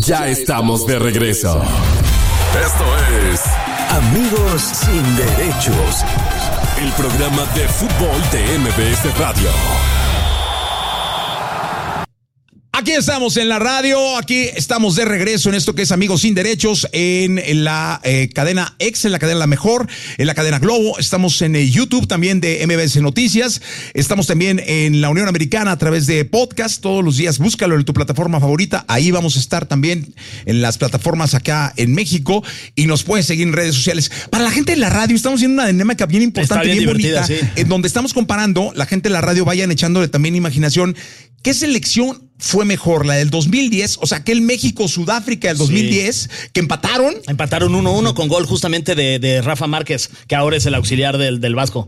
Ya estamos de regreso. Esto es Amigos sin Derechos, el programa de fútbol de MBS Radio. Aquí estamos en la radio, aquí estamos de regreso en esto que es Amigos Sin Derechos, en la cadena X, en la cadena La Mejor, en la cadena Globo. Estamos en YouTube también de MBS Noticias. Estamos también en la Unión Americana a través de podcast. Todos los días búscalo en tu plataforma favorita. Ahí vamos a estar también en las plataformas acá en México y nos puedes seguir en redes sociales. Para la gente de la radio, estamos haciendo una dinámica bien importante, bien bonita, sí, en donde estamos comparando, la gente de la radio vayan echándole también imaginación. ¿Qué selección fue mejor? ¿La del 2010? O sea, aquel México-Sudáfrica del 2010, sí, que empataron. Empataron 1-1 con gol justamente de Rafa Márquez, que ahora es el auxiliar del Vasco.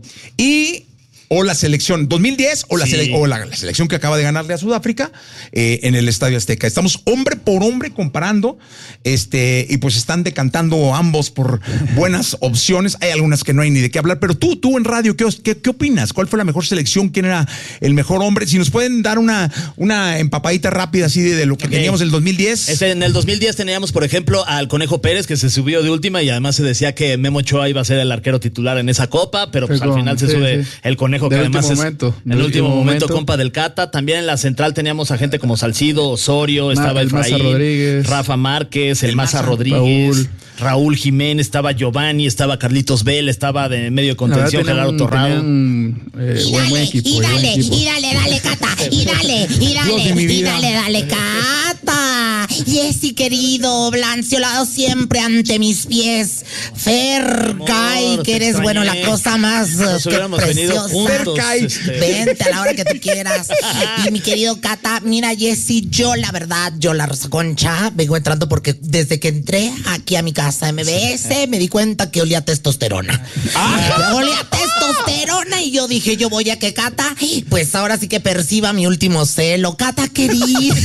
O la selección 2010 o la, sí, la selección que acaba de ganarle a Sudáfrica en el Estadio Azteca. Estamos hombre por hombre comparando y pues están decantando ambos por buenas opciones. Hay algunas que no hay ni de qué hablar, pero tú en radio, ¿qué opinas? ¿Cuál fue la mejor selección? ¿Quién era el mejor hombre? Si nos pueden dar una empapadita rápida así de lo que teníamos en el 2010. En el 2010 teníamos, por ejemplo, al Conejo Pérez, que se subió de última y además se decía que Memo Ochoa iba a ser el arquero titular en esa copa, pero pues al final se sube el Conejo, que además es el último momento, compa del Cata. También en la central teníamos a gente como Salcido, Osorio, estaba Efraín, Rafa Márquez, el Maza Rodríguez, Raúl Jiménez, estaba Giovanni, estaba Carlitos Vela, estaba de medio de contención Gerardo Torrado. Buen equipo. Y dale, Cata, y dale, Cata. Jessy, querido, blanceolado siempre ante mis pies. Fercay, que eres, bueno, la cosa más preciosa. Fercay, vente a la hora que tú quieras. Y mi querido Cata, mira, Jessy, yo la verdad, la Rosa Concha, vengo entrando porque desde que entré aquí a mi casa MBS, me di cuenta que olía a testosterona. Olía a testosterona y yo dije, yo voy a que Cata, pues ahora sí que perciba mi último celo. Cata, querido.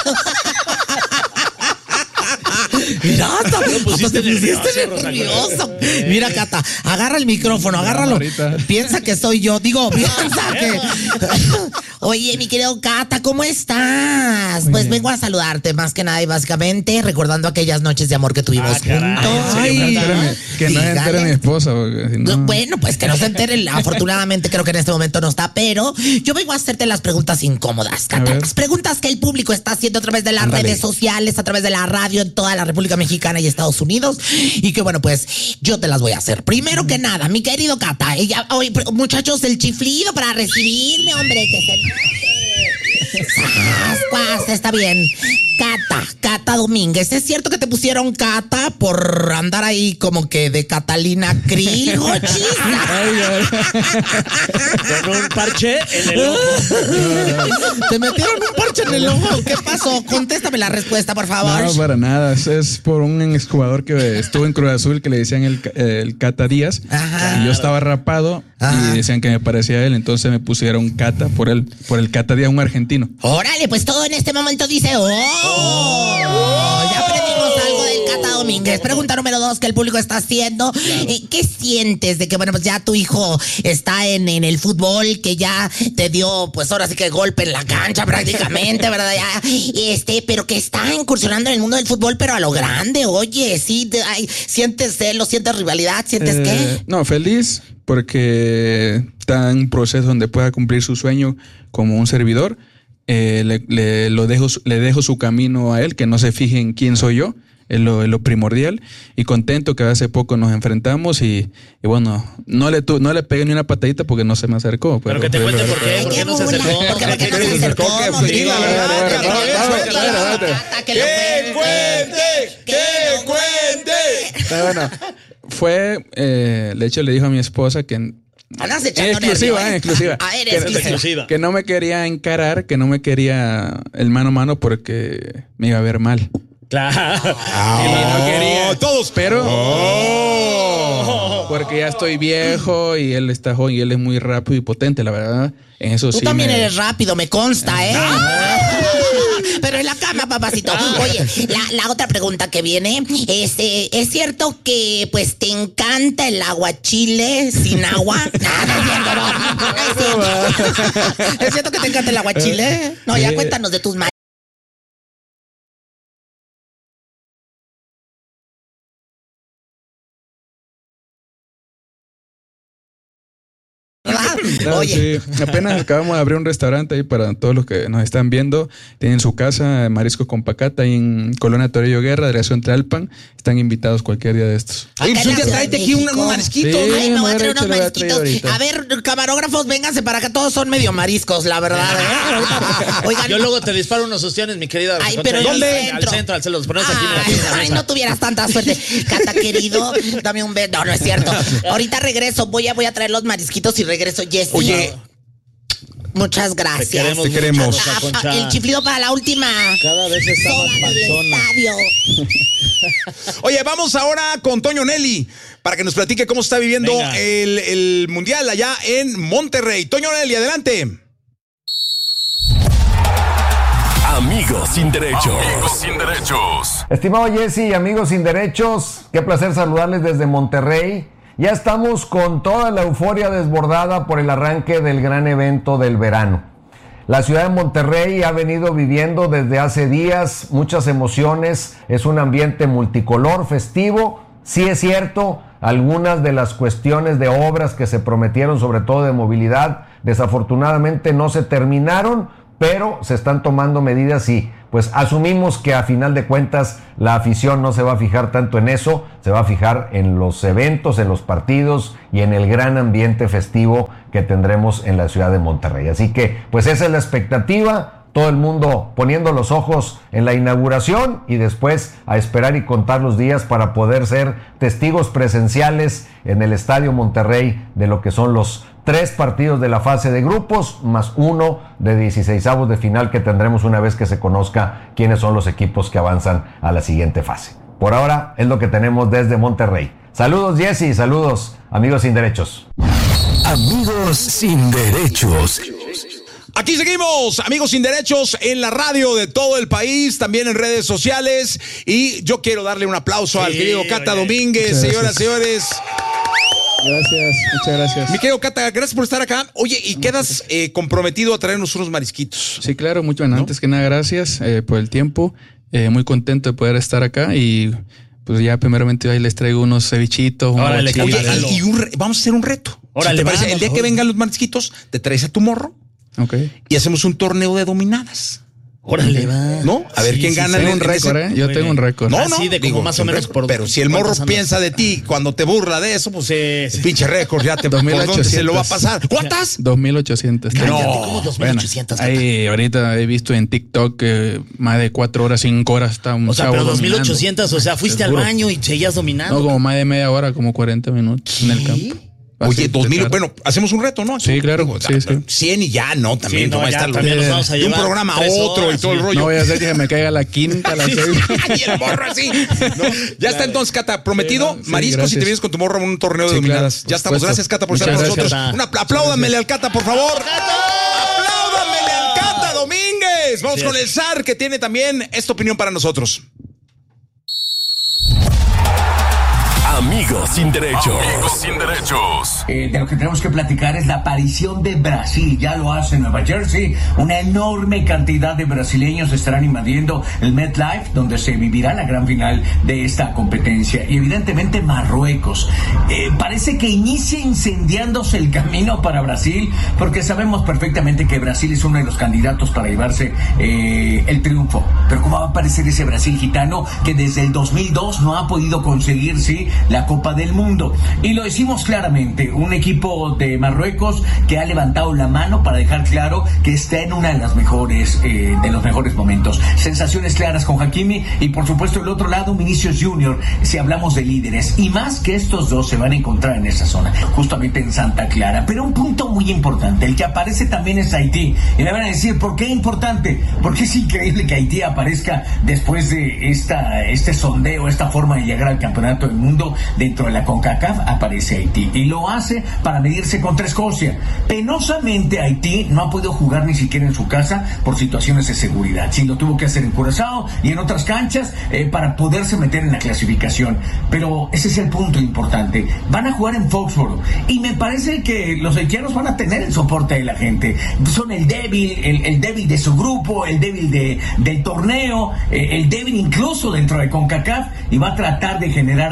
Mira, hasta te pusiste nervioso. Mira, Cata, agarra el micrófono, agárralo. Piensa que soy yo. Piensa que... Oye, mi querido Cata, ¿cómo estás? Pues vengo a saludarte más que nada y básicamente recordando aquellas noches de amor que tuvimos juntos. Que no se entere mi esposa. Si no... Bueno, pues que no se entere. Afortunadamente creo que en este momento no está, pero yo vengo a hacerte las preguntas incómodas, Cata. Las preguntas que el público está haciendo a través de las redes sociales, a través de la radio en toda la República Mexicana y Estados Unidos. Y que bueno, pues yo te las voy a hacer. Primero que nada, mi querido Cata, muchachos, el chiflido para recibirme, hombre, que se note. Está bien. Cata Domínguez, ¿es cierto que te pusieron Cata por andar ahí como que de Catalina Krill, Jochis? Con un parche en el ojo. ¿Te metieron un parche en el ojo? ¿Qué pasó? Contéstame la respuesta, por favor. No, para nada. Es por un exjugador que estuvo en Cruz Azul que le decían el Cata Díaz. Ajá. Y yo estaba rapado. Ajá. Y decían que me parecía a él, entonces me pusieron Cata por el Cata Díaz, un argentino. Órale, pues todo en este momento dice ya aprendimos algo del Cata Domínguez. Pregunta número 2 que el público está haciendo. ¿Qué sientes de que, bueno, pues ya tu hijo está en el fútbol, que ya te dio, pues ahora sí que golpe en la cancha prácticamente, ¿verdad? Ya, pero que está incursionando en el mundo del fútbol, pero a lo grande? Oye, sí, ¿sientes celos, sientes rivalidad, sientes qué? No, feliz porque está en un proceso donde pueda cumplir su sueño como un servidor. Le dejo su camino a él, que no se fije en quién soy yo, es lo primordial, y contento que hace poco nos enfrentamos y bueno, no le pegué ni una patadita porque no se me acercó. Pero que te cuente por qué no se acercó. ¿Por qué no se acercó? ¡Que cuente! Bueno, de hecho le dijo a mi esposa que exclusiva. A ver, exclusiva. Que no me quería encarar, que no me quería el mano a mano porque me iba a ver mal. Claro. Y no quería. Todos. Pero. Porque ya estoy viejo y él está joven y él es muy rápido y potente, la verdad. En eso Tú sí. Tú también eres rápido, me consta, Pero en la cama, papacito. Oye, la otra pregunta que viene ¿es cierto que pues te encanta el aguachile sin agua? ¿Es cierto que te encanta el aguachile? No, ya cuéntanos de tus ¿verdad? Claro, Oye. Sí. Apenas acabamos de abrir un restaurante ahí para todos los que nos están viendo. Tienen su casa, Mariscos con Pacata, ahí en Colonia Torello Guerra, delegación Tlalpan. Están invitados cualquier día de estos. Ay, pues ya tráete aquí unos marisquitos. Sí, Ay, me voy a traer unos marisquitos. marisquitos. A ver, camarógrafos, vénganse para acá. Todos son medio mariscos, la verdad. Oigan, yo luego te disparo unos ostiones, mi querida. Ay, pero ¿dónde? Al centro, los ponemos aquí. Ay, no tuvieras tanta suerte. Cata, querido, dame un beso. No, no es cierto. Ahorita regreso. Voy a traer los marisquitos y regreso. Jessy. Oye. Muchas gracias. Te queremos. El chiflido para la última. Cada vez está más panzona. Oye, vamos ahora con Toño Nelly para que nos platique cómo está viviendo el Mundial allá en Monterrey. Toño Nelly, adelante. Amigos sin derechos. Amigos sin derechos. Estimado Jesse y amigos sin derechos, qué placer saludarles desde Monterrey. Ya estamos con toda la euforia desbordada por el arranque del gran evento del verano. La ciudad de Monterrey ha venido viviendo desde hace días muchas emociones, es un ambiente multicolor, festivo. Sí es cierto, algunas de las cuestiones de obras que se prometieron, sobre todo de movilidad, desafortunadamente no se terminaron, pero se están tomando medidas y pues asumimos que a final de cuentas la afición no se va a fijar tanto en eso, se va a fijar en los eventos, en los partidos y en el gran ambiente festivo que tendremos en la ciudad de Monterrey. Así que pues esa es la expectativa, todo el mundo poniendo los ojos en la inauguración y después a esperar y contar los días para poder ser testigos presenciales en el Estadio Monterrey de lo que son los 3 partidos de la fase de grupos, más uno de 16avos de final que tendremos una vez que se conozca quiénes son los equipos que avanzan a la siguiente fase. Por ahora es lo que tenemos desde Monterrey. Saludos Jesse, saludos amigos sin derechos. Amigos sin derechos. Aquí seguimos, amigos sin derechos, en la radio de todo el país, también en redes sociales. Y yo quiero darle un aplauso al querido Cata Domínguez, señoras y señores. Gracias, muchas gracias. Mi querido Cata, gracias por estar acá. Oye, ¿y quedas comprometido a traernos unos marisquitos? Sí, claro, mucho. Bueno, antes que nada, gracias por el tiempo. Muy contento de poder estar acá y pues ya primeramente ahí les traigo unos cevichitos. Órale, y vamos a hacer un reto. Órale, ¿te parece? El día que vengan los marisquitos, te traes a tu morro. Okay. Y hacemos un torneo de dominadas. Órale, va. ¿No? A ver quién gana. Tengo un récord, ¿eh? Yo tengo un récord. No, no. Sí, de como más o menos por. Pero si el morro piensa de ti cuando te burla de eso, pues pinche récord ya te 2,800 se lo va a pasar. ¿Cuántas? 2,800. No, ¿cómo 2,800? Ahí ahorita he visto en TikTok que más de 4 horas, 5 horas está un chavo pero dominando. 2,800, o sea, fuiste al baño y seguías dominando. No, como más de media hora, como 40 minutos en el campo. Oye, 2,000, bueno, hacemos un reto, ¿no? Sí, claro. Sí. 100 y ya, ¿no? También, sí, no va a estar también nos vamos a de un llevar programa a otro horas, y todo el rollo. No voy a hacer que me caiga la quinta, la 6. Y el morro así. ¿No? Ya está entonces, Cata, prometido, sí, mariscos gracias. y te vienes con tu morro a un torneo de dominadas. Claro, ya estamos. supuesto. Gracias, Cata, por Muchas estar con gracias, nosotros. Cata. Apláudamele al Cata, por favor. Apláudamele al Cata Domínguez. Vamos con el zar, que tiene también esta opinión para nosotros. Amigos sin derechos. Amigos sin derechos. De lo que tenemos que platicar es la aparición de Brasil. Ya lo hace Nueva Jersey. Una enorme cantidad de brasileños estarán invadiendo el MetLife, donde se vivirá la gran final de esta competencia. Y evidentemente Marruecos. Parece que inicia incendiándose el camino para Brasil, porque sabemos perfectamente que Brasil es uno de los candidatos para llevarse el triunfo. Pero ¿cómo va a aparecer ese Brasil gitano que desde el 2002 no ha podido conseguir, sí, la Copa del Mundo? Y lo decimos claramente, un equipo de Marruecos que ha levantado la mano para dejar claro que está en una de las mejores, de los mejores momentos. Sensaciones claras con Hakimi y por supuesto el otro lado Vinicius Junior, si hablamos de líderes, y más que estos dos se van a encontrar en esa zona, justamente en Santa Clara. Pero un punto muy importante, el que aparece también es Haití, y me van a decir, ¿por qué importante? Porque es increíble que Haití aparezca después de este sondeo, esta forma de llegar al campeonato del mundo dentro de la CONCACAF. Aparece Haití y lo hace para medirse contra Escocia. Penosamente Haití no ha podido jugar ni siquiera en su casa por situaciones de seguridad. Sí, lo tuvo que hacer en Curazao y en otras canchas para poderse meter en la clasificación. Pero ese es el punto importante. Van a jugar en Foxborough y me parece que los haitianos van a tener el soporte de la gente. Son el débil de su grupo, el débil del torneo, el débil incluso dentro de CONCACAF, y va a tratar de generar algo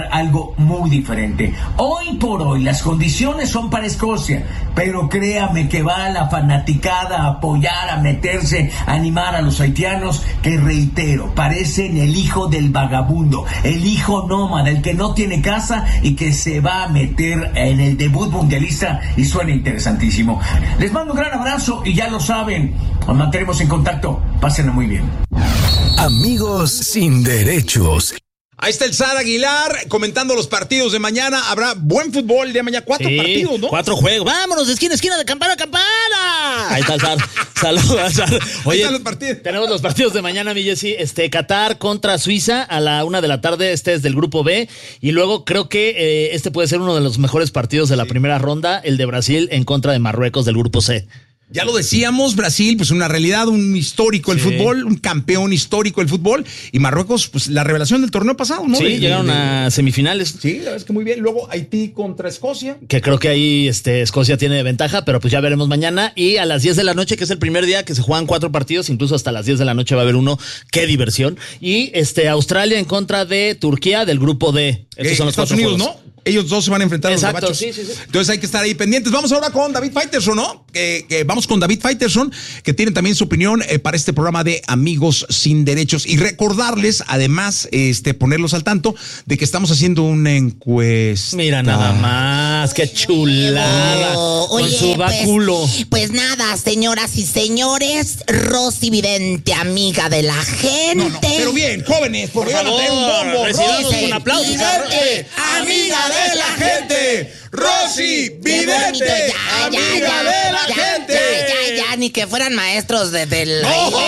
algo muy diferente. Hoy por hoy las condiciones son para Escocia, pero créame que va la fanaticada a apoyar, a meterse, a animar a los haitianos, que reitero, parecen el hijo del vagabundo, el hijo nómada, el que no tiene casa y que se va a meter en el debut mundialista, y suena interesantísimo. Les mando un gran abrazo y ya lo saben, nos mantenemos en contacto. Pásenla muy bien. Amigos sin derechos. Ahí está el Zar Aguilar comentando los partidos de mañana. Habrá buen fútbol el día de mañana. 4 partidos, ¿no? 4 juegos. Vámonos de esquina a esquina, de campana a campana. Ahí está el Zar. Saludos, Zar. Oye, los partidos. Tenemos los partidos de mañana, mi Jessy. Qatar contra Suiza a la 1 de la tarde. Este es del grupo B. Y luego creo que este puede ser uno de los mejores partidos de la primera ronda. El de Brasil en contra de Marruecos del grupo C. Ya lo decíamos, Brasil, pues una realidad, un histórico del fútbol, un campeón histórico del fútbol, y Marruecos, pues la revelación del torneo pasado, ¿no? Sí, llegaron a semifinales. Sí, la verdad es que muy bien. Luego Haití contra Escocia. Que creo que ahí Escocia tiene ventaja, pero pues ya veremos mañana. Y a las 10 de la noche, que es el primer día que se juegan 4 partidos, incluso hasta las 10 de la noche va a haber uno. ¡Qué diversión! Y Australia en contra de Turquía del grupo D. Estos son los Estados 4 Unidos, juegos, ¿no? Ellos dos se van a enfrentar a los gabachos. Sí. Entonces hay que estar ahí pendientes. Vamos ahora con David Faitelson, ¿no? Vamos con David Faitelson, que tiene también su opinión para este programa de Amigos Sin Derechos. Y recordarles, además, ponerlos al tanto de que estamos haciendo una encuesta. Mira nada más, qué chulada. Oye, con su báculo. Pues nada, señoras y señores, Rosy Vidente, amiga de la gente. No, pero bien, jóvenes, por favor, traer un bombo. Recibamos un aplauso. Vidente, amiga de la gente. Rosy Vidente, amiga de la gente. Ya, ni que fueran maestros del...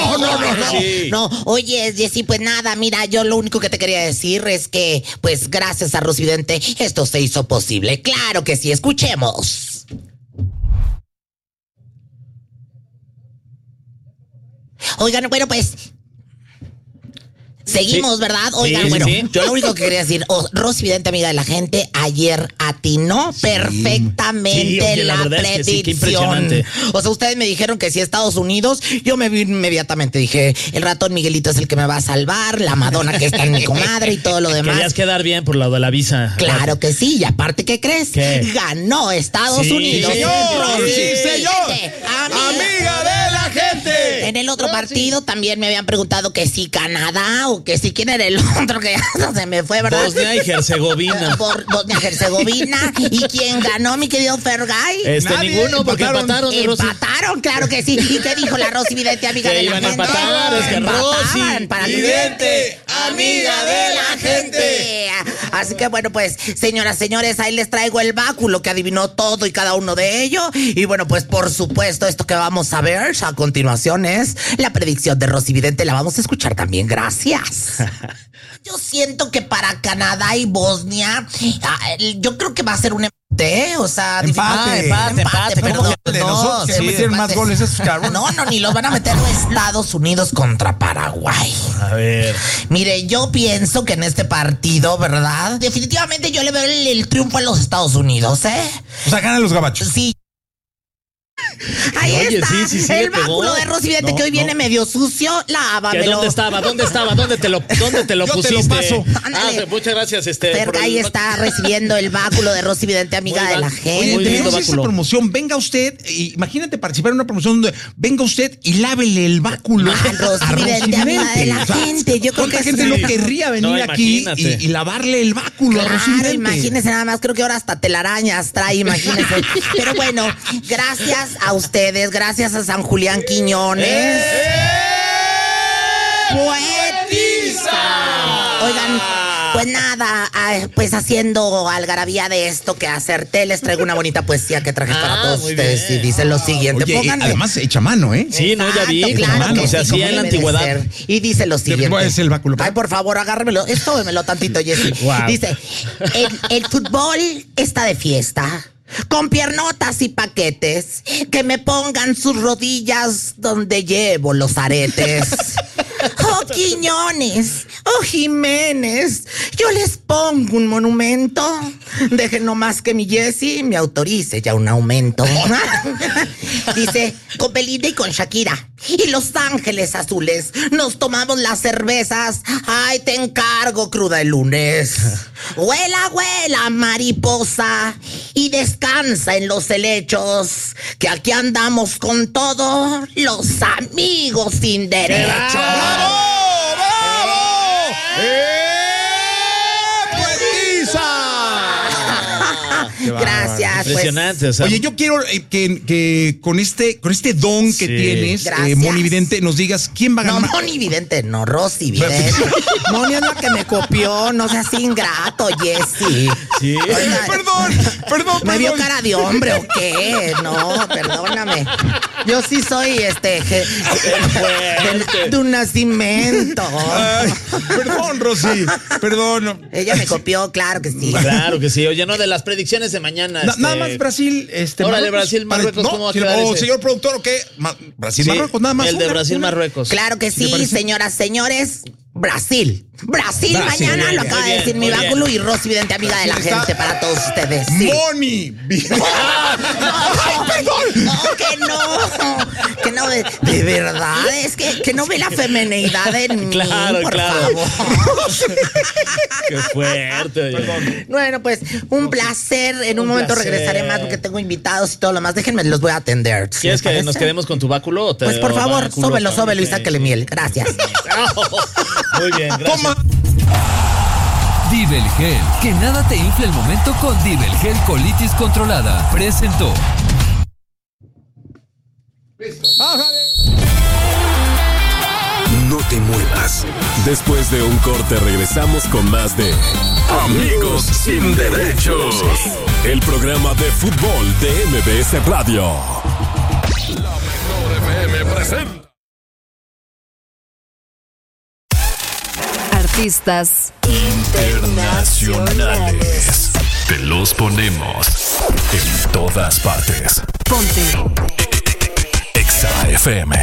No. Oye, Jessy, pues nada, mira, yo lo único que te quería decir es que, pues gracias a Rosy Vidente, esto se hizo posible. Claro que sí, escuchemos. Oigan, bueno, pues... Seguimos, ¿verdad? Oigan, sí. Yo lo único que quería decir, Rosy Vidente, amiga de la gente, ayer atinó perfectamente la predicción. O sea, ustedes me dijeron que si Estados Unidos, yo me vi inmediatamente, dije, el ratón Miguelito es el que me va a salvar, la Madonna que está en mi comadre y todo lo demás. Querías quedar bien por lo de la visa. Claro que sí, y aparte, ¿qué crees? ¿Qué? Ganó Estados Unidos. Sí, señor. Amiga de la gente. En el otro partido también me habían preguntado que si Canadá o que si quién era el otro, que ya se me fue, ¿verdad? Bosnia y Herzegovina. Bosnia-Herzegovina. ¿Y quién ganó, mi querido Fergay? Ninguno, porque empataron. Empataron, claro que sí. ¿Y qué dijo la Rosy Vidente, amiga de la gente? Empatar, es que Rosy Vidente, amiga de la gente. Así que bueno, pues, señoras, señores, ahí les traigo el báculo que adivinó todo y cada uno de ellos. Y bueno, pues, por supuesto, esto que vamos a ver a continuación es la predicción de Rosy Vidente. La vamos a escuchar también. Gracias. Yo siento que para Canadá y Bosnia, yo creo que va a ser un empate, o sea, empate. Perdón, nosotros que metieron más goles esos cabrones. No, ni los van a meter Estados Unidos contra Paraguay. A ver. Mire, yo pienso que en este partido, ¿verdad? Definitivamente yo le veo el triunfo a los Estados Unidos, ¿eh? O sea, ganan los gabachos. Sí. Ahí está, sí, el báculo de Rosy Vidente, que hoy viene medio sucio. Lávamelo. ¿Dónde estaba? ¿Dónde te lo Yo pusiste? te lo paso. Muchas gracias. Ahí está recibiendo el báculo de Rosy Vidente, amiga de la gente. Oye, tenemos esa promoción. Venga usted, imagínate participar en una promoción donde venga usted y lávele el báculo a Rosy Vidente, amiga de la gente. Yo creo que ¿cuánta gente no querría venir aquí y lavarle el báculo a Rosy Vidente? Imagínese nada más, creo que ahora hasta telarañas trae, imagínese. Pero bueno, gracias a ustedes, gracias a San Julián Quiñones. ¡Poetiza! Oigan, pues nada, pues haciendo algarabía de esto que acerté, les traigo una bonita poesía que traje para todos ustedes. Y dice lo siguiente. Oye, además hecha mano, ¿eh? Sí, no, ya vi. Claro, que se hacía en la antigüedad. Y dice lo siguiente. ¿Cuál es el báculo? Ay, por favor, agárremelo. Estóbemelo tantito, Jessy. Wow. Dice, el fútbol está de fiesta. Con piernotas y paquetes, que me pongan sus rodillas donde llevo los aretes. Oh, Quiñones, oh, Jiménez, yo les pongo un monumento. Dejen nomás que mi Jessy me autorice ya un aumento. Dice, con Belinda y con Shakira y Los Ángeles Azules nos tomamos las cervezas. Ay, te encargo, cruda el lunes. Huela, huela, mariposa, y descansa en los helechos, que aquí andamos con todos los amigos sin derecho. ¡Bravo! ¡Bravo! Gracias. Impresionante. Pues. O sea, oye, yo quiero que con este don que tienes, Moni Vidente, nos digas quién va a ganar. No, Moni Vidente, no, Rosy Vidente. Moni es la que me copió, no seas ingrato, Jessy. Sí. Perdón. ¿Me vio cara de hombre o qué? No, perdóname. Yo sí soy de un nacimiento. Ay, perdón, Rosy. Perdón. Ella me copió, claro que sí. Claro que sí. Oye, no, de las predicciones de mañana. Nada más Brasil, Órale, Brasil, Marruecos, ¿cómo va a quedar ese? Señor productor, ¿o qué? Brasil, Marruecos, nada más. El de Brasil, Marruecos. Claro que sí, señoras, señores. Brasil, mañana lo acaba de decir mi báculo y Rosy Vidente, amiga de la gente, para todos ustedes. Sí. Moni. ¡Ay, perdón! Que no, de verdad, es que no ve la femenidad en mí, por favor. Qué fuerte. Perdón. Bueno, pues, un placer. En un momento regresaré más porque tengo invitados y todo lo más. Déjenme, los voy a atender. ¿Quieres que nos quedemos con tu báculo? O pues, por favor, sóbelo y sáquele miel. Gracias. Muy bien, gracias. Toma. Divel Gel, que nada te infle el momento con Divel Gel Colitis Controlada. Presentó. No te muevas. Después de un corte regresamos con más de Amigos sin Derechos. El programa de fútbol de MBS Radio. La mejor FM presenta. Artistas internacionales. Te los ponemos en todas partes. Ponte Exa FM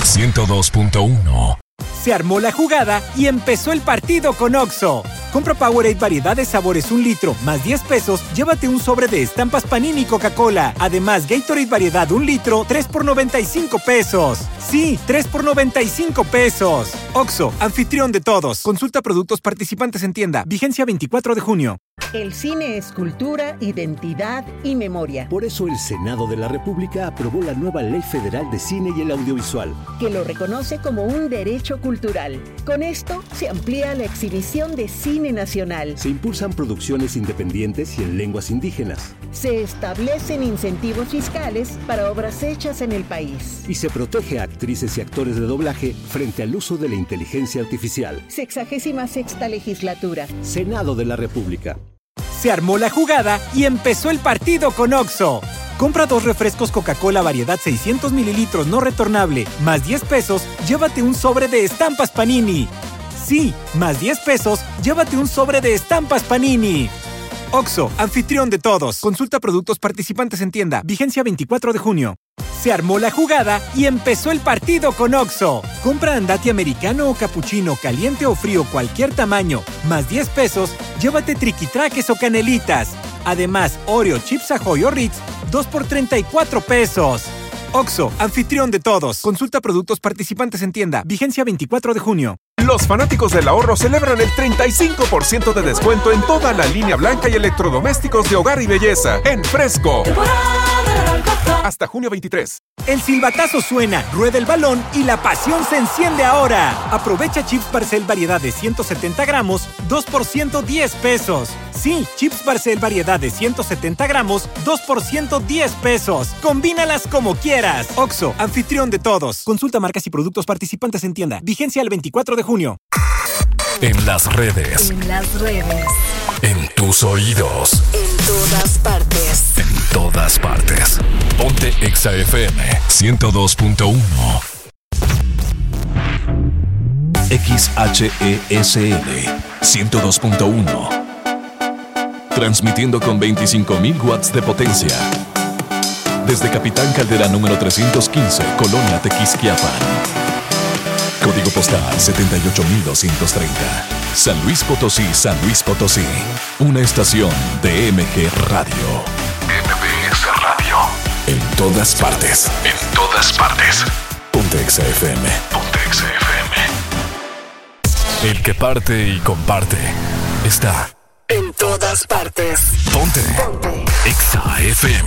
102.1. Se armó la jugada y empezó el partido con Oxxo. Compra Powerade variedad de sabores 1 litro, más 10 pesos, llévate un sobre de estampas Panini Coca-Cola. Además, Gatorade variedad 1 litro, 3 por 95 pesos. Sí, 3 por 95 pesos. Oxxo, anfitrión de todos. Consulta productos participantes en tienda. Vigencia 24 de junio. El cine es cultura, identidad y memoria. Por eso el Senado de la República aprobó la nueva Ley Federal de Cine y el Audiovisual, que lo reconoce como un derecho cultural. Con esto se amplía la exhibición de cine nacional. Se impulsan producciones independientes y en lenguas indígenas. Se establecen incentivos fiscales para obras hechas en el país. Y se protege a actrices y actores de doblaje frente al uso de la inteligencia artificial. 66ª legislatura. Senado de la República. Se armó la jugada y empezó el partido con Oxxo. Compra 2 refrescos Coca-Cola variedad 600 mililitros no retornable, más 10 pesos, llévate un sobre de estampas Panini. Sí, más 10 pesos, llévate un sobre de estampas Panini. Oxxo, anfitrión de todos. Consulta productos participantes en tienda. Vigencia 24 de junio. Se armó la jugada y empezó el partido con Oxxo. Compra andati americano o capuchino, caliente o frío, cualquier tamaño, más 10 pesos, llévate triquitraques o canelitas. Además, Oreo, Chips Ahoy o Ritz, 2 por 34 pesos. Oxxo, anfitrión de todos. Consulta productos participantes en tienda. Vigencia 24 de junio. Los fanáticos del ahorro celebran el 35% de descuento en toda la línea blanca y electrodomésticos de hogar y belleza en Fresco. Hasta junio 23. El silbatazo suena, rueda el balón y la pasión se enciende ahora. Aprovecha chips Barcel variedad de 170 gramos, 2 por 110 pesos. Sí, chips Barcel variedad de 170 gramos, 2 por 110 pesos. Combínalas como quieras. Oxxo, anfitrión de todos. Consulta marcas y productos participantes en tienda. Vigencia el 24 de junio. En las redes. en las redes. En tus oídos. En todas partes. En todas partes. Ponte Exa FM 102.1. XHESL 102.1. Transmitiendo con 25.000 watts de potencia. Desde Capitán Caldera número 315, Colonia Tequisquiapan. Código postal 78230. San Luis Potosí, San Luis Potosí. Una estación de MG Radio. MBS Radio. En todas partes. En todas partes. Ponte Exa FM. Ponte Exa FM. El que parte y comparte está en todas partes. Ponte. Exa FM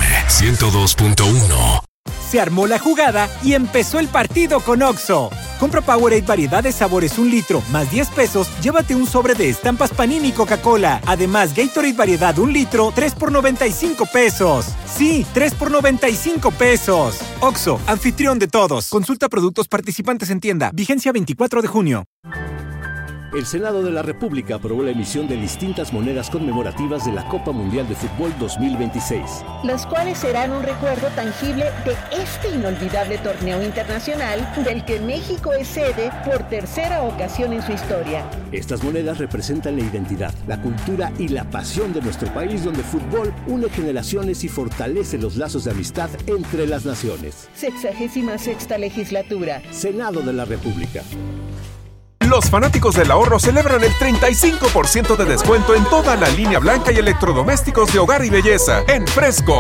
102.1. Se armó la jugada y empezó el partido con OXXO. Compra Powerade variedad de sabores 1 litro, más 10 pesos, llévate un sobre de estampas Panini Coca-Cola. Además, Gatorade variedad 1 litro, 3 por 95 pesos. Sí, 3 por 95 pesos. OXXO, anfitrión de todos. Consulta productos participantes en tienda. Vigencia 24 de junio. El Senado de la República aprobó la emisión de distintas monedas conmemorativas de la Copa Mundial de Fútbol 2026. Las cuales serán un recuerdo tangible de este inolvidable torneo internacional del que México es sede por tercera ocasión en su historia. Estas monedas representan la identidad, la cultura y la pasión de nuestro país, donde el fútbol une generaciones y fortalece los lazos de amistad entre las naciones. 66ª legislatura. Senado de la República. Los fanáticos del ahorro celebran el 35% de descuento en toda la línea blanca y electrodomésticos de hogar y belleza en Fresco.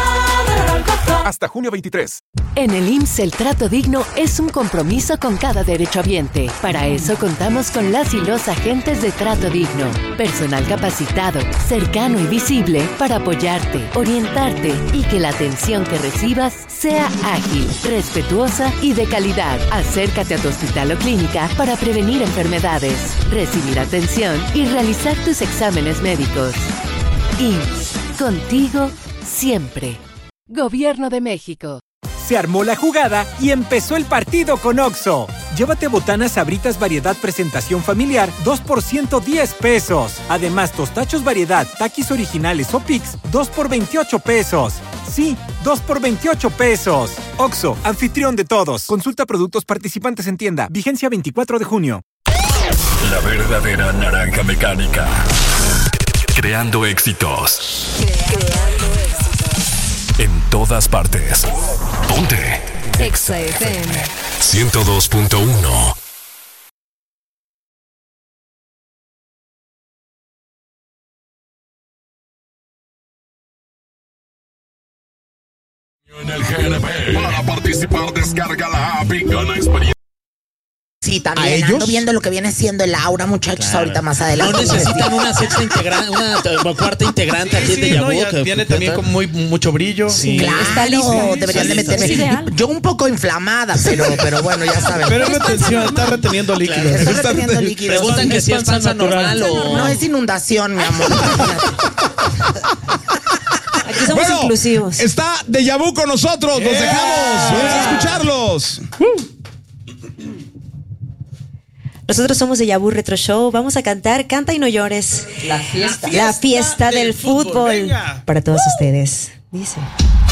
Hasta junio 23. En el IMSS el trato digno es un compromiso con cada derechohabiente. Para eso contamos con las y los agentes de Trato Digno. Personal capacitado, cercano y visible para apoyarte, orientarte y que la atención que recibas sea ágil, respetuosa y de calidad. Acércate a tu hospital o clínica para prevenir enfermedades, recibir atención y realizar tus exámenes médicos. IMSS, contigo siempre. Gobierno de México. Se armó la jugada y empezó el partido con OXXO. Llévate botanas Sabritas variedad presentación familiar 2 por 110 pesos. Además, tostachos variedad Takis originales o Pix 2 por 28 pesos. Sí, 2 por 28 pesos. OXXO, anfitrión de todos. Consulta productos participantes en tienda. Vigencia 24 de junio. La verdadera naranja mecánica. Creando éxitos. En todas partes. Ponte. Exa FM 102.1. En el GNP. Para participar, descarga la app y gana experiencia. Sí, también ando viendo lo que viene siendo el aura, muchachos, ahorita más adelante. No necesitan una sexta integrante, una cuarta integrante aquí de Yabu. No, viene también con mucho brillo. Sí, claro, deberían de meterme. Yo un poco inflamada, pero bueno, ya saben. Pero está reteniendo líquidos. Claro, está reteniendo líquidos. Preguntan que si es panza normal o... No, es inundación, mi amor. Aquí somos inclusivos. Está Deja Vu con nosotros, los dejamos. Vamos a escucharlos. Nosotros somos Deja Vu Retro Show. Vamos a cantar Canta y no llores. La fiesta del fútbol. Para todos ustedes. Dice...